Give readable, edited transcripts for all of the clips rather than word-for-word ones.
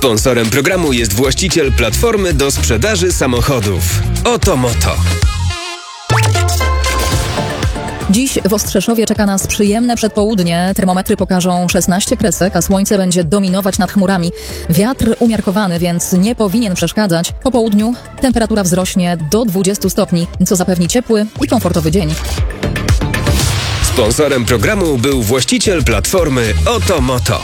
Sponsorem programu jest właściciel platformy do sprzedaży samochodów Otomoto. Dziś w Ostrzeszowie czeka nas przyjemne przedpołudnie. Termometry pokażą 16 kresek, a słońce będzie dominować nad chmurami. Wiatr umiarkowany, więc nie powinien przeszkadzać. Po południu temperatura wzrośnie do 20 stopni, co zapewni ciepły i komfortowy dzień. Sponsorem programu był właściciel platformy Otomoto.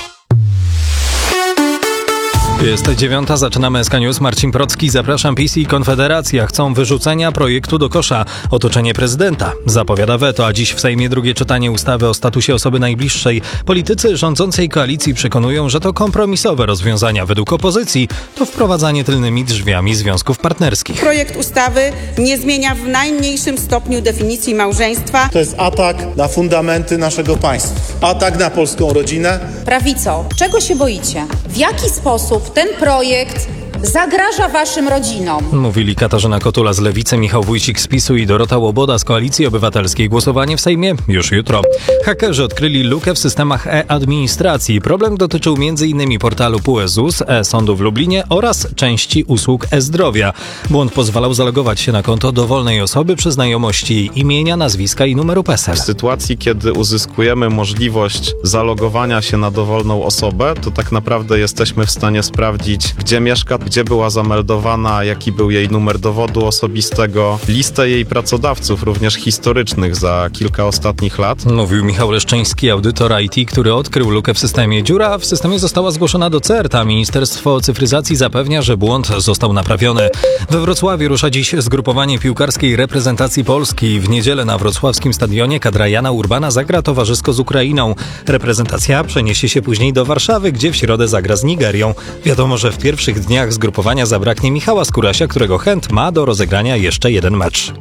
Jest 9:00, zaczynamy SK News. Marcin Procki, zapraszam. PiS i Konfederacja chcą wyrzucenia projektu do kosza. Otoczenie prezydenta zapowiada weto, a dziś w Sejmie drugie czytanie ustawy o statusie osoby najbliższej. Politycy rządzącej koalicji przekonują, że to kompromisowe rozwiązania. Według opozycji to wprowadzanie tylnymi drzwiami związków partnerskich. Projekt ustawy nie zmienia w najmniejszym stopniu definicji małżeństwa. To jest atak na fundamenty naszego państwa. Atak na polską rodzinę. Prawico, czego się boicie? W jaki sposób ten projekt zagraża waszym rodzinom? Mówili Katarzyna Kotula z Lewicy, Michał Wójcik z PiS-u i Dorota Łoboda z Koalicji Obywatelskiej. Głosowanie w Sejmie już jutro. Hakerzy odkryli lukę w systemach e-administracji. Problem dotyczył m.in. portalu PUE-ZUS, e-Sądu w Lublinie oraz części usług e-Zdrowia. Błąd pozwalał zalogować się na konto dowolnej osoby przy znajomości jej imienia, nazwiska i numeru PESEL. W sytuacji, kiedy uzyskujemy możliwość zalogowania się na dowolną osobę, to tak naprawdę jesteśmy w stanie sprawdzić, gdzie mieszka, gdzie była zameldowana, jaki był jej numer dowodu osobistego, listę jej pracodawców, również historycznych za kilka ostatnich lat. Mówił Michał Leszczyński, audytor IT, który odkrył lukę w systemie. Dziura w systemie została zgłoszona do CERT, a Ministerstwo Cyfryzacji zapewnia, że błąd został naprawiony. We Wrocławiu rusza dziś zgrupowanie piłkarskiej reprezentacji Polski. W niedzielę na wrocławskim stadionie kadra Jana Urbana zagra towarzysko z Ukrainą. Reprezentacja przeniesie się później do Warszawy, gdzie w środę zagra z Nigerią. Wiadomo, że w pierwszych dniach zgrupowania zabraknie Michała Skórasia, którego chęt ma do rozegrania jeszcze jeden mecz.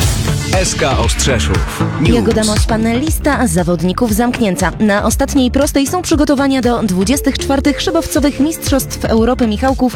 SK Ostrzeszów. Jagoda Moś-Pan, lista zawodników zamknięta. Na ostatniej prostej są przygotowania do 24. szybowcowych Mistrzostw Europy Michałków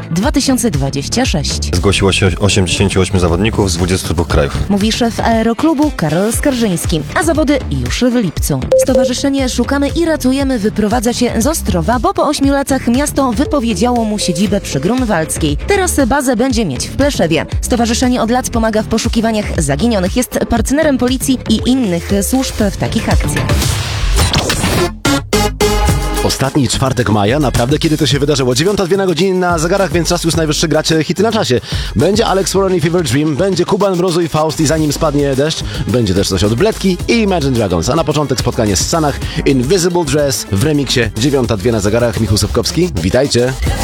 2026. Zgłosiło się 88 zawodników z 22 krajów. Mówi szef aeroklubu Karol Skarżyński. A zawody już w lipcu. Stowarzyszenie Szukamy i Ratujemy wyprowadza się z Ostrowa, bo po 8 latach miasto wypowiedziało mu siedzibę przy Grunwaldzkiej. Teraz bazę będzie mieć w Pleszewie. Stowarzyszenie od lat pomaga w poszukiwaniach zaginionych. Jest partnerem policji i innych służb w takich akcjach. Ostatni czwartek maja, naprawdę kiedy to się wydarzyło? 9:02 na zegarach, więc czas już najwyższy grać hity na czasie. Będzie Alex Warren i Fever Dream, będzie Kuban, Mrozu i Faust i Zanim spadnie deszcz, będzie też coś od Bledki i Imagine Dragons, a na początek spotkanie z Sanach, Invisible Dress w remiksie. 9:02 na zegarach, Michał Sobkowski, witajcie.